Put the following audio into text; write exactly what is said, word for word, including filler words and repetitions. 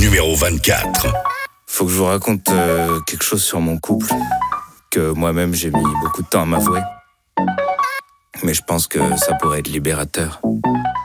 numéro vingt-quatre. Faut que je vous raconte euh, quelque chose sur mon couple, que moi-même j'ai mis beaucoup de temps à m'avouer. Mais je pense que ça pourrait être libérateur.